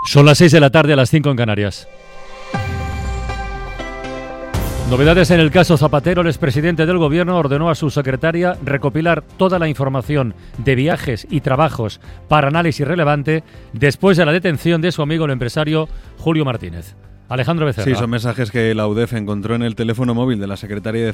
Son las 6 de la tarde, a las 5 en Canarias. Novedades en el caso Zapatero. El expresidente del Gobierno ordenó a su secretaria recopilar toda la información de viajes y trabajos para análisis relevante después de la detención de su amigo el empresario Julio Martínez. Alejandro Becerra. Sí, son mensajes que la UDEF encontró en el teléfono móvil de la secretaria de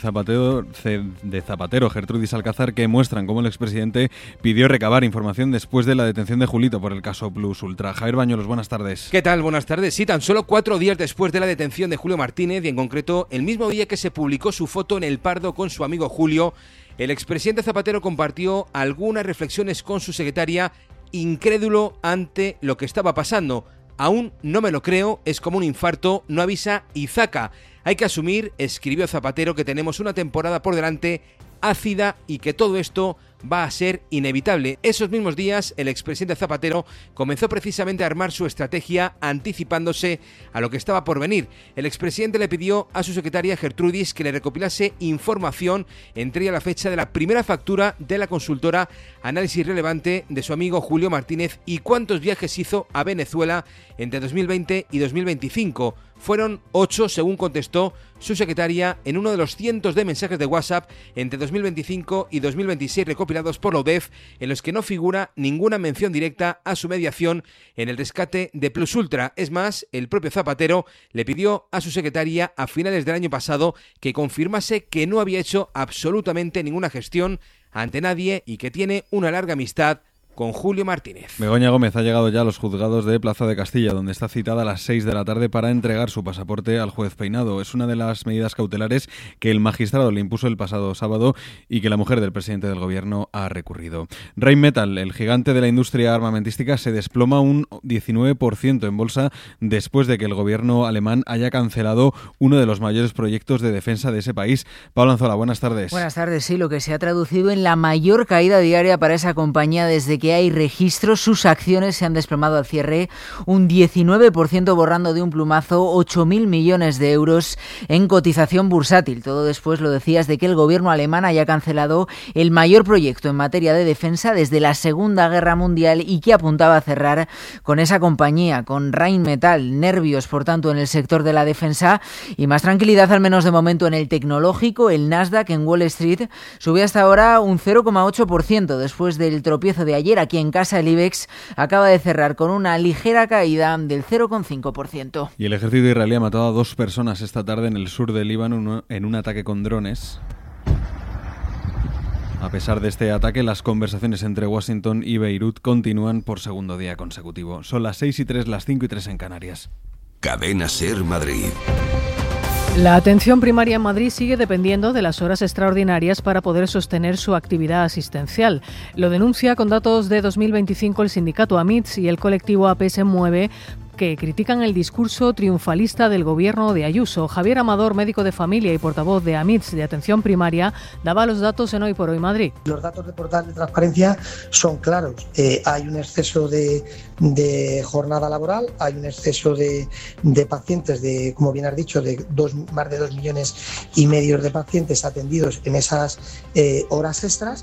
Zapatero, Gertrudis Alcázar, que muestran cómo el expresidente pidió recabar información después de la detención de Julito por el caso Plus Ultra. Javier Bañuelos, buenas tardes. ¿Qué tal? Buenas tardes. Sí, tan solo 4 días después de la detención de Julio Martínez, y en concreto el mismo día que se publicó su foto en El Pardo con su amigo Julio, el expresidente Zapatero compartió algunas reflexiones con su secretaria, incrédulo ante lo que estaba pasando. Aún no me lo creo, es como un infarto, no avisa y zaca. Hay que asumir, escribió Zapatero, que tenemos una temporada por delante ácida y que todo esto va a ser inevitable. Esos mismos días, el expresidente Zapatero comenzó precisamente a armar su estrategia anticipándose a lo que estaba por venir. El expresidente le pidió a su secretaria Gertrudis que le recopilase información, entre ella la fecha de la primera factura de la consultora Análisis Relevante de su amigo Julio Martínez y cuántos viajes hizo a Venezuela entre 2020 y 2025. Fueron 8, según contestó su secretaria en uno de los cientos de mensajes de WhatsApp entre 2025 y 2026 recopilados por la UDEF, en los que no figura ninguna mención directa a su mediación en el rescate de Plus Ultra. Es más, el propio Zapatero le pidió a su secretaria a finales del año pasado que confirmase que no había hecho absolutamente ninguna gestión ante nadie y que tiene una larga amistad con Julio Martínez. Begoña Gómez ha llegado ya a los juzgados de Plaza de Castilla, donde está citada a las 6 de la tarde para entregar su pasaporte al juez Peinado. Es una de las medidas cautelares que el magistrado le impuso el pasado sábado y que la mujer del presidente del gobierno ha recurrido. Rheinmetall, el gigante de la industria armamentística, se desploma un 19% en bolsa después de que el gobierno alemán haya cancelado uno de los mayores proyectos de defensa de ese país. Pablo Anzola, buenas tardes. Buenas tardes, sí, lo que se ha traducido en la mayor caída diaria para esa compañía desde que hay registros. Sus acciones se han desplomado al cierre un 19%, borrando de un plumazo 8.000 millones de euros en cotización bursátil. Todo después, lo decías, de que el gobierno alemán haya cancelado el mayor proyecto en materia de defensa desde la Segunda Guerra Mundial y que apuntaba a cerrar con esa compañía, con Rheinmetall. Nervios, por tanto, en el sector de la defensa y más tranquilidad, al menos de momento, en el tecnológico. El Nasdaq en Wall Street sube hasta ahora un 0,8% después del tropiezo de ayer. Aquí en casa el IBEX acaba de cerrar con una ligera caída del 0,5%. Y el ejército israelí ha matado a 2 personas esta tarde en el sur del Líbano en un ataque con drones. A pesar de este ataque, las conversaciones entre Washington y Beirut continúan por segundo día consecutivo. Son las 6:03, las 5:03 en Canarias. Cadena SER Madrid. La atención primaria en Madrid sigue dependiendo de las horas extraordinarias para poder sostener su actividad asistencial. Lo denuncia con datos de 2025 el sindicato AMITS y el colectivo APS Mueve, que critican el discurso triunfalista del gobierno de Ayuso. Javier Amador, médico de familia y portavoz de AMITS de atención primaria, daba los datos en Hoy por Hoy Madrid. Los datos del portal de transparencia son claros. Hay un exceso de jornada laboral, hay un exceso de pacientes, como bien has dicho, de más de 2,5 millones de pacientes atendidos en esas horas extras,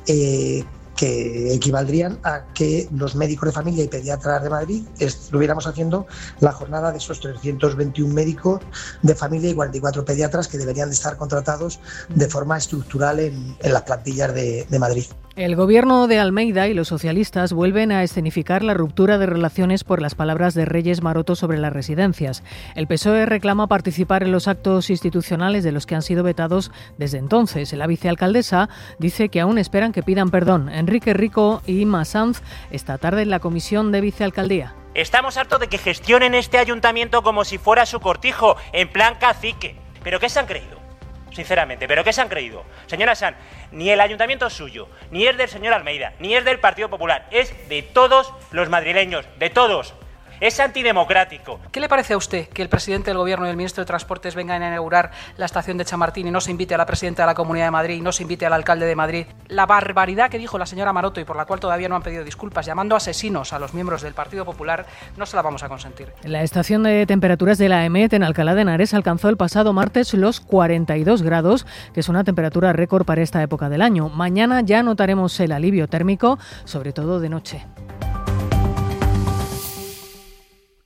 que equivaldrían a que los médicos de familia y pediatras de Madrid estuviéramos haciendo la jornada de esos 321 médicos de familia y 44 pediatras que deberían de estar contratados de forma estructural en las plantillas de Madrid. El gobierno de Almeida y los socialistas vuelven a escenificar la ruptura de relaciones por las palabras de Reyes Maroto sobre las residencias. El PSOE reclama participar en los actos institucionales de los que han sido vetados desde entonces. La vicealcaldesa dice que aún esperan que pidan perdón. Enrique Rico y Inma Sanz esta tarde en la comisión de vicealcaldía. Estamos hartos de que gestionen este ayuntamiento como si fuera su cortijo, en plan cacique. ¿Pero qué se han creído? Sinceramente, ¿pero qué se han creído? Señora Sanz, ni el ayuntamiento es suyo, ni es del señor Almeida, ni es del Partido Popular, es de todos los madrileños, de todos. Es antidemocrático. ¿Qué le parece a usted que el presidente del Gobierno y el ministro de Transportes vengan a inaugurar la estación de Chamartín y no se invite a la presidenta de la Comunidad de Madrid y no se invite al alcalde de Madrid? La barbaridad que dijo la señora Maroto y por la cual todavía no han pedido disculpas, llamando asesinos a los miembros del Partido Popular, no se la vamos a consentir. La estación de temperaturas de la EMET en Alcalá de Henares alcanzó el pasado martes los 42 grados, que es una temperatura récord para esta época del año. Mañana ya notaremos el alivio térmico, sobre todo de noche.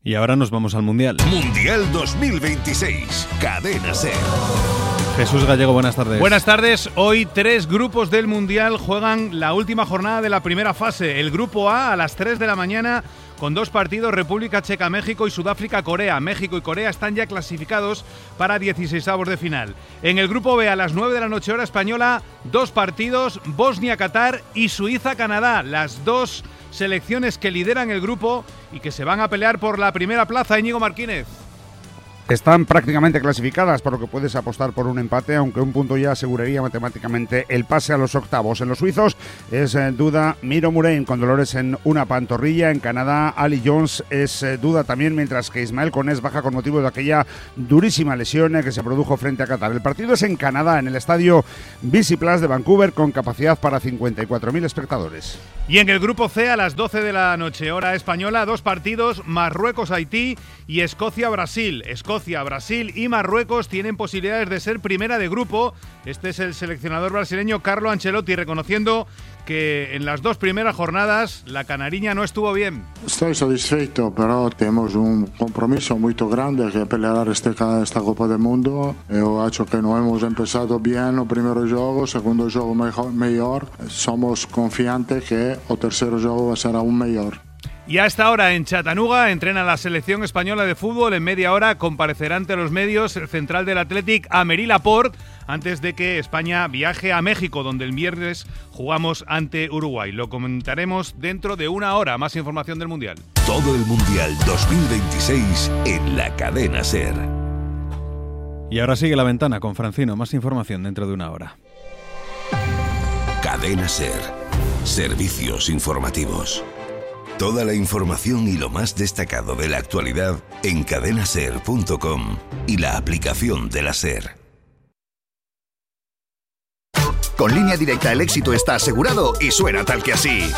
Y ahora nos vamos al Mundial. Mundial 2026, Cadena SER. Jesús Gallego, buenas tardes. Buenas tardes. Hoy 3 grupos del Mundial juegan la última jornada de la primera fase. El grupo A las 3 de la mañana con 2 partidos, República Checa, México y Sudáfrica, Corea. México y Corea están ya clasificados para 16avos de final. En el grupo B a las 9 de la noche hora española, 2 partidos, Bosnia, Qatar y Suiza, Canadá. Las 2 selecciones que lideran el grupo y que se van a pelear por la primera plaza. Íñigo Martínez. Están prácticamente clasificadas, por lo que puedes apostar por un empate, aunque un punto ya aseguraría matemáticamente el pase a los octavos. En los suizos es duda Miro Murein, con dolores en una pantorrilla. En Canadá, Ali Jones es duda también, mientras que Ismael Conés baja con motivo de aquella durísima lesión que se produjo frente a Qatar. El partido es en Canadá, en el estadio BC Place de Vancouver, con capacidad para 54.000 espectadores. Y en el grupo C a las 12 de la noche, hora española, 2 partidos, Marruecos-Haití y Escocia-Brasil. Escocia, Brasil y Marruecos tienen posibilidades de ser primera de grupo. Este es el seleccionador brasileño Carlo Ancelotti, reconociendo que en las 2 primeras jornadas la canariña no estuvo bien. Estoy satisfecho, pero tenemos un compromiso muy grande que pelear esta Copa del Mundo. Yo hecho que no hemos empezado bien el primer juego, segundo juego mejor. Somos confiantes que el tercer juego va a ser aún mejor. Y a esta hora en Chattanooga entrena la selección española de fútbol. En media hora comparecerá ante los medios el central del Athletic, Aymeric Laporte, antes de que España viaje a México, donde el viernes jugamos ante Uruguay. Lo comentaremos dentro de una hora. Más información del Mundial. Todo el Mundial 2026 en la Cadena SER. Y ahora sigue La Ventana con Francino. Más información dentro de una hora. Cadena SER. Servicios informativos. Toda la información y lo más destacado de la actualidad en cadenaser.com y la aplicación de la SER. Con Línea Directa el éxito está asegurado y suena tal que así.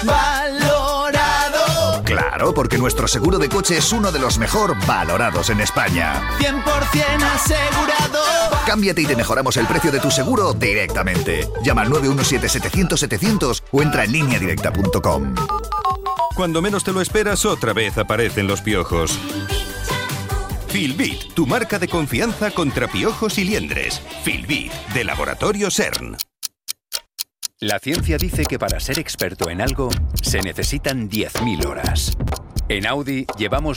¡Valorado! Claro, porque nuestro seguro de coche es uno de los mejor valorados en España. 100% asegurado. Cámbiate y te mejoramos el precio de tu seguro directamente. Llama al 917-700-700 o entra en lineadirecta.com. Cuando menos te lo esperas, otra vez aparecen los piojos. Filbit, tu marca de confianza contra piojos y liendres. Filbit, de Laboratorio CERN. La ciencia dice que para ser experto en algo se necesitan 10.000 horas. En Audi llevamos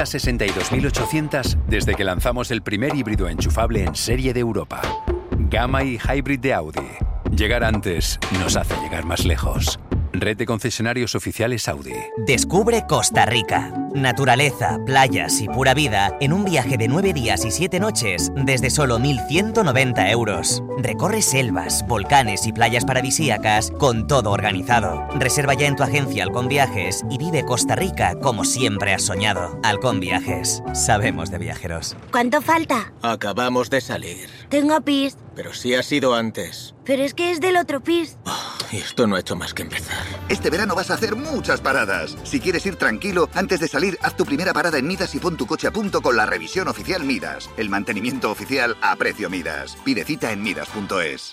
262.800 desde que lanzamos el primer híbrido enchufable en serie de Europa. Gamma y Hybrid de Audi. Llegar antes nos hace llegar más lejos. Red de concesionarios oficiales Audi. Descubre Costa Rica. Naturaleza, playas y pura vida en un viaje de 9 días y 7 noches desde solo 1.190 euros. Recorre selvas, volcanes y playas paradisíacas con todo organizado. Reserva ya en tu agencia Halcón Viajes y vive Costa Rica como siempre has soñado. Halcón Viajes. Sabemos de viajeros. ¿Cuánto falta? Acabamos de salir. Tengo pis. Pero sí ha sido antes. Pero es que es del otro pis. Y esto no ha hecho más que empezar. Este verano vas a hacer muchas paradas. Si quieres ir tranquilo, antes de salir, haz tu primera parada en Midas y pon tu coche a punto con la revisión oficial Midas. El mantenimiento oficial a precio Midas. Pide cita en midas.es.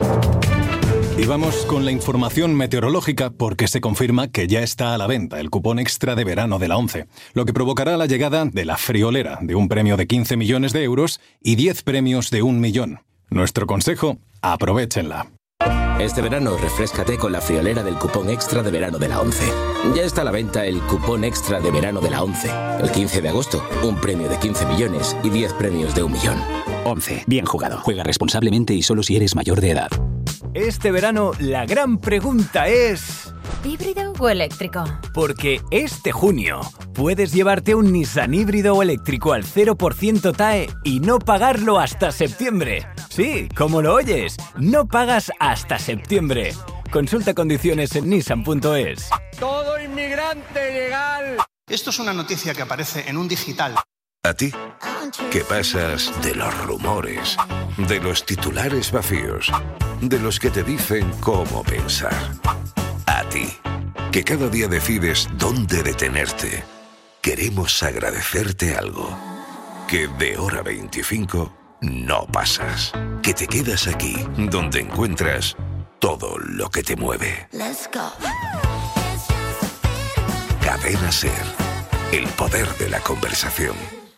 Y vamos con la información meteorológica porque se confirma que ya está a la venta el cupón extra de verano de la ONCE, lo que provocará la llegada de la friolera de un premio de 15 millones de euros y 10 premios de 1 millón. Nuestro consejo, aprovéchenla. Este verano refréscate con la friolera del cupón extra de verano de la ONCE. Ya está a la venta el cupón extra de verano de la ONCE. El 15 de agosto, un premio de 15 millones y 10 premios de 1 millón. ONCE, bien jugado. Juega responsablemente y solo si eres mayor de edad. Este verano la gran pregunta es... ¿híbrido o eléctrico? Porque este junio puedes llevarte un Nissan híbrido o eléctrico al 0% TAE y no pagarlo hasta septiembre. Sí, como lo oyes, no pagas hasta septiembre. Consulta condiciones en nissan.es. Todo inmigrante legal. Esto es una noticia que aparece en un digital. ¿A ti? ¿Qué pasas de los rumores, de los titulares vacíos, de los que te dicen cómo pensar? A ti, que cada día decides dónde detenerte, queremos agradecerte algo. Que de hora 25 no pasas. Que te quedas aquí, donde encuentras todo lo que te mueve. Let's go. Cadena SER. El poder de la conversación.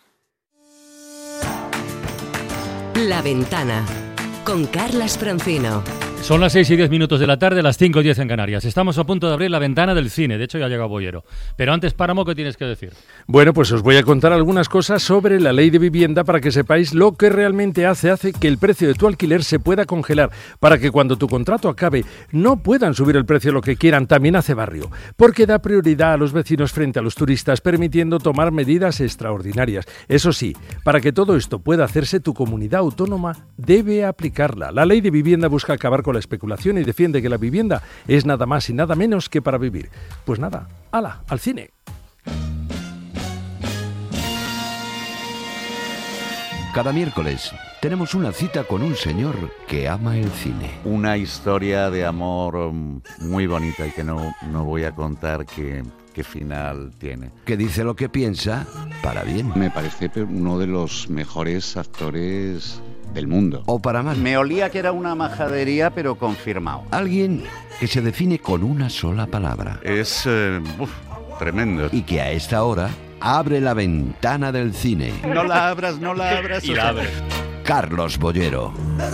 La Ventana, con Carlas Francino. Son las 6:10 de la tarde, las 5:10 en Canarias. Estamos a punto de abrir la ventana del cine. De hecho, ya ha llegado Bollero. Pero antes, Páramo, ¿qué tienes que decir? Bueno, pues os voy a contar algunas cosas sobre la ley de vivienda para que sepáis lo que realmente hace que el precio de tu alquiler se pueda congelar, para que cuando tu contrato acabe no puedan subir el precio lo que quieran. También hace barrio, porque da prioridad a los vecinos frente a los turistas, permitiendo tomar medidas extraordinarias. Eso sí, para que todo esto pueda hacerse, tu comunidad autónoma debe aplicarla. La ley de vivienda busca acabar con la especulación y defiende que la vivienda es nada más y nada menos que para vivir. Pues nada, ¡hala, al cine! Cada miércoles tenemos una cita con un señor que ama el cine. Una historia de amor muy bonita y que no voy a contar qué final tiene. Que dice lo que piensa para bien. Me parece uno de los mejores actores del mundo. O para mal. Me olía que era una majadería, pero confirmado. Alguien que se define con una sola palabra. Es tremendo. Y que a esta hora abre la ventana del cine. No la abras. Y la abres. Carlos Bollero.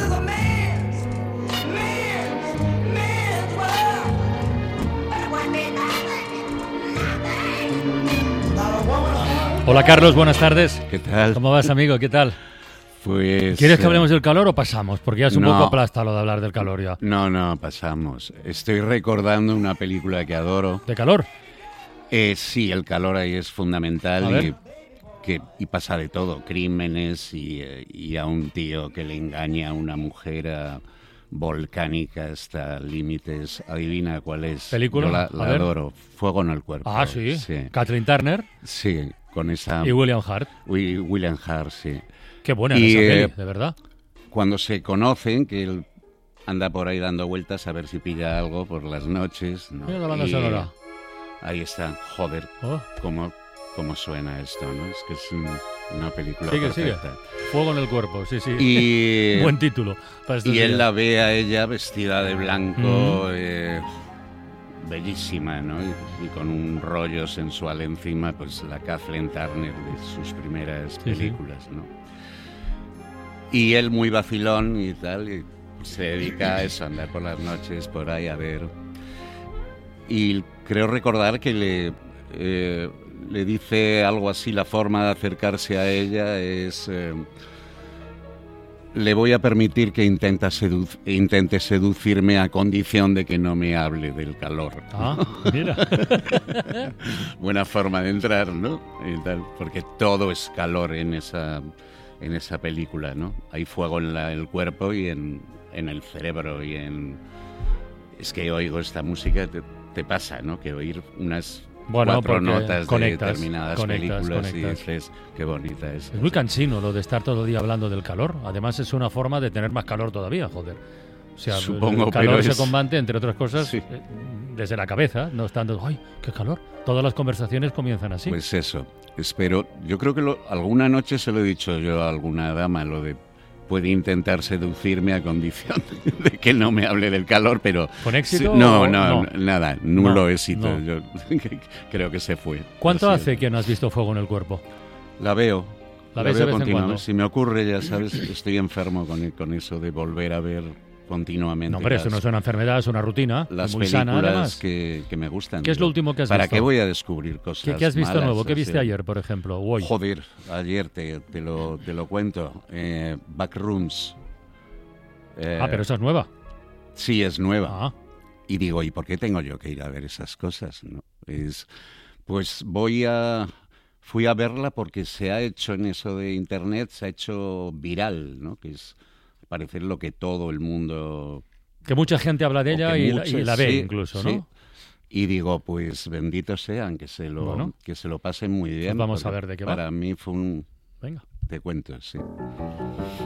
Hola, Carlos, buenas tardes. ¿Qué tal? ¿Cómo vas, amigo? ¿Qué tal? Pues... ¿Quieres que hablemos del calor o pasamos? Porque ya es un poco aplasta lo de hablar del calor ya. No, pasamos. Estoy recordando una película que adoro. ¿De calor? Sí, el calor ahí es fundamental y pasa de todo. Crímenes y a un tío que le engaña a una mujer volcánica hasta límites. Adivina cuál es. ¿Película? Yo la adoro. Fuego en el cuerpo. Ah, ¿sí? Kathleen Turner. Sí, con esa... Y William Hart. William Hart, sí. Qué buena esa peli, de verdad. Cuando se conocen, que él anda por ahí dando vueltas a ver si pilla algo por las noches, ¿no? Mira la banda sonora. Ahí está, joder, cómo suena esto, ¿no? Es que es una película perfecta. Sigue. Fuego en el cuerpo, sí. Y, buen título. Para y él la ve a ella vestida de blanco, bellísima, ¿no? Y con un rollo sensual encima, pues la Kathleen Turner de sus primeras películas, ¿no? Y él muy vacilón y tal, y se dedica a eso, a andar por las noches por ahí a ver. Y creo recordar que le dice algo así, la forma de acercarse a ella es... le voy a permitir que intente seducirme a condición de que no me hable del calor. Ah, mira. Buena forma de entrar, ¿no? Y tal, porque todo es calor en esa película, ¿no? Hay fuego en el cuerpo y en el cerebro y en... Es que oigo esta música, te pasa, ¿no? Que oír unas... cuatro notas de determinadas películas y dices, qué bonita es. Es muy cansino lo de estar todo el día hablando del calor. Además es una forma de tener más calor todavía, joder. O sea, supongo, el calor se combate, entre otras cosas, desde la cabeza, no estando, ¡ay, qué calor! Todas las conversaciones comienzan así. Pues eso, espero. Yo creo que alguna noche se lo he dicho yo a alguna dama, lo de puede intentar seducirme a condición de que no me hable del calor, pero... ¿Con éxito? No, nada, nulo éxito. No. Yo creo que se fue. ¿Cuánto hace que no has visto fuego en el cuerpo? La veo. ¿La ves de vez en cuando? Si me ocurre, ya sabes, estoy enfermo con eso de volver a ver continuamente. No, hombre, eso no es una enfermedad, es una rutina. Las muy películas sana, además. Que me gustan. ¿Qué es lo último que has ¿Para visto? qué voy a descubrir cosas ¿Qué has visto malas, nuevo? ¿Qué viste ayer, por ejemplo? O hoy. Joder, ayer te lo cuento. Backrooms. Pero esa es nueva. Sí, es nueva. Y digo, ¿y por qué tengo yo que ir a ver esas cosas? ¿No? Pues fui a verla porque se ha hecho en eso de internet, se ha hecho viral, ¿no? Que es parecer lo que todo el mundo... Que mucha gente habla de ella y la ve incluso, ¿no? Sí. Y digo, pues benditos sean, que se lo pasen muy bien. Pues vamos a ver de qué va. Para mí fue un... Venga. Te cuento, sí.